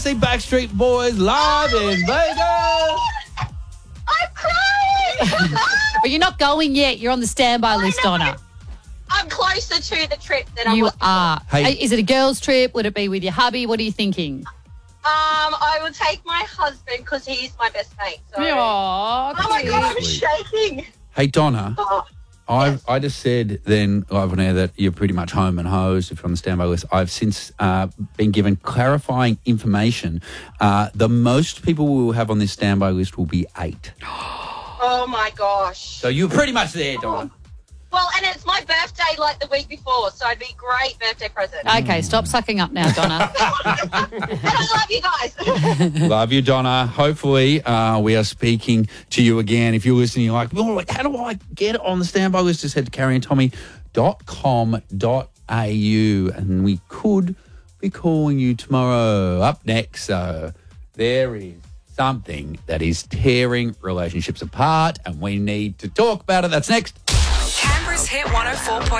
See Backstreet Boys live in Vegas. I'm crying. But you're not going yet. You're on the standby list, Donna. I'm closer to the trip than I You was. are. Hey. Is it a girls' trip? Would it be with your hubby? What are you thinking? I would take my husband because he's my best mate. So. Aw, Oh my God, I'm Sweet. shaking. Hey, Donna. Oh, I just said then live on air that you're pretty much home and hosed if you're on the standby list. I've since been given clarifying information. The most people we will have on this standby list will be 8. oh my gosh. So you're pretty much there, Donna. Well, and it's my birthday like the week before, so it'd be a great birthday present. Okay, stop sucking up now, Donna. And I love you guys. Love you, Donna. Hopefully we are speaking to you again. If you're listening, you're like, oh, how do I get on the standby list? Just head to carrieandtommy.com.au and we could be calling you tomorrow. Up next, there is something that is tearing relationships apart and we need to talk about it. That's next. Canberra's Hit 104.9.